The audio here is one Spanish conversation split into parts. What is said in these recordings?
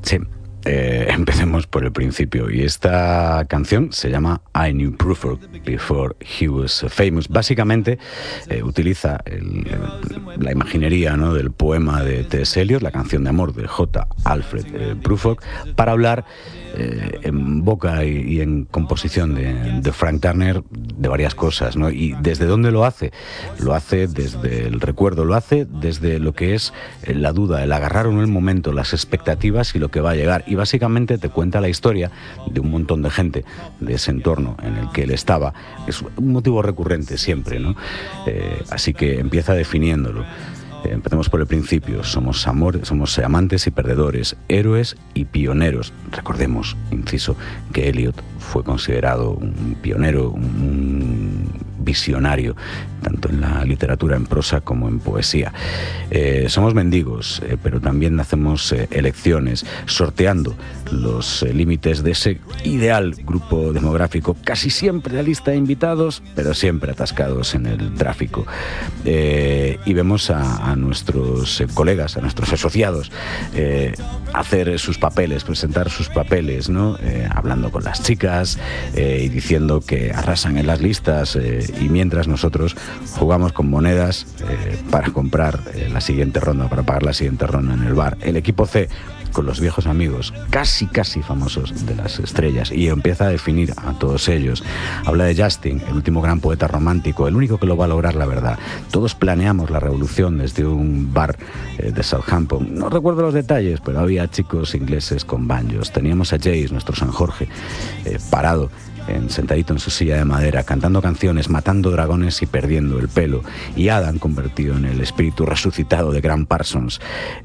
Sí, empecemos por el principio. Y esta canción se llama I Knew Bruford Before He Was Famous. Básicamente utiliza la imaginería, ¿no?, del poema de T.S. Eliot, la canción de amor de J. Alfred Prufrock, para hablar en boca y en composición de Frank Turner de varias cosas, ¿no? ¿Y desde dónde lo hace? Lo hace desde el recuerdo, lo hace desde lo que es la duda, el agarrar en el momento, las expectativas y lo que va a llegar. Y básicamente te cuenta la historia de un montón de gente de ese entorno en el que él estaba. Es un motivo recurrente siempre, ¿no? Así que empieza definiéndolo. Empecemos por el principio. Somos amantes y perdedores, héroes y pioneros. Recordemos, inciso, que Eliot fue considerado un pionero, un visionario, tanto en la literatura en prosa como en poesía. Somos mendigos, pero también hacemos elecciones, sorteando los límites de ese ideal grupo demográfico, casi siempre la lista de invitados, pero siempre atascados en el tráfico. Y vemos a nuestros colegas, a nuestros asociados, hacer sus papeles, presentar sus papeles, ¿no? Hablando con las chicas y diciendo que arrasan en las listas, y mientras nosotros jugamos con monedas para comprar la siguiente ronda, para pagar la siguiente ronda en el bar. El equipo C con los viejos amigos, casi famosos de las estrellas, y empieza a definir a todos ellos. Habla de Justin, el último gran poeta romántico, el único que lo va a lograr, la verdad. Todos planeamos la revolución desde un bar de Southampton. No recuerdo los detalles, pero había chicos ingleses con banjos. Teníamos a Jace, nuestro San Jorge, parado, sentadito en su silla de madera, cantando canciones, matando dragones y perdiendo el pelo. Y Adam, convertido en el espíritu resucitado de Grant Parsons,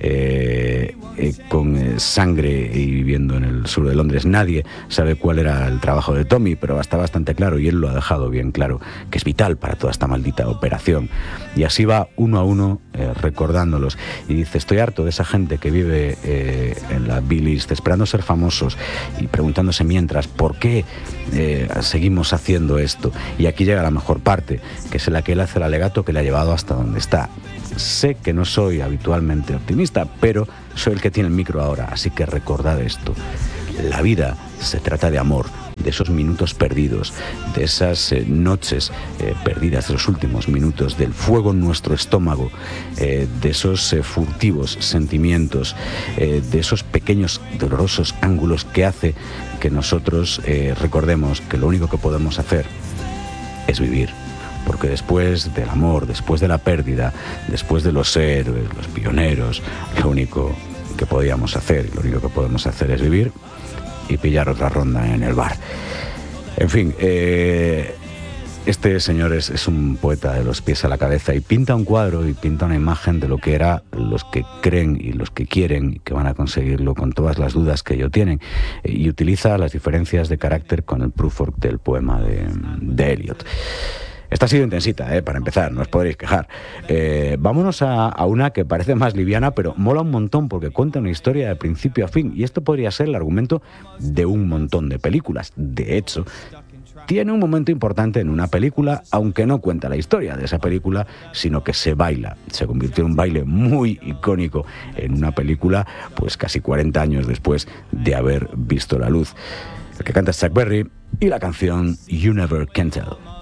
con sangre y viviendo en el sur de Londres. Nadie sabe cuál era el trabajo de Tommy, pero está bastante claro, y él lo ha dejado bien claro, que es vital para toda esta maldita operación. Y así va uno a uno recordándolos. Y dice, estoy harto de esa gente que vive en la B-list, esperando ser famosos y preguntándose mientras, ¿por qué seguimos haciendo esto? Y aquí llega la mejor parte, que es la que él hace el alegato que le ha llevado hasta donde está. Sé que no soy habitualmente optimista, pero soy el que tiene el micro ahora, así que recordad esto. La vida se trata de amor, de esos minutos perdidos, de esas noches perdidas, de los últimos minutos, del fuego en nuestro estómago, de esos furtivos sentimientos, de esos pequeños dolorosos ángulos que hace que nosotros recordemos que lo único que podemos hacer es vivir. Porque después del amor, después de la pérdida, después de los héroes, los pioneros, lo único que podíamos hacer, lo único que podemos hacer es vivir y pillar otra ronda en el bar. En fin, este señor es un poeta de los pies a la cabeza y pinta un cuadro y pinta una imagen de lo que era los que creen y los que quieren y que van a conseguirlo con todas las dudas que ellos tienen, y utiliza las diferencias de carácter con el Prufrock del poema de Eliot. Esta ha sido intensita, para empezar, no os podréis quejar. Vámonos a una que parece más liviana, pero mola un montón porque cuenta una historia de principio a fin, y esto podría ser el argumento de un montón de películas. De hecho, tiene un momento importante en una película, aunque no cuenta la historia de esa película, sino que se baila. Se convirtió en un baile muy icónico en una película, pues casi 40 años después de haber visto la luz. El que canta es Chuck Berry y la canción You Never Can Tell.